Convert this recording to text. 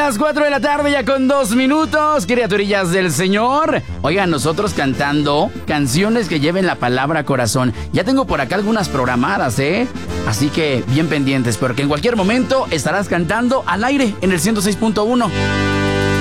las 4 de la tarde ya con 2 minutos, criaturillas del Señor. Oigan, nosotros cantando canciones que lleven la palabra corazón. Ya tengo por acá algunas programadas, ¿eh? Así que bien pendientes, porque en cualquier momento estarás cantando al aire en el 106.1.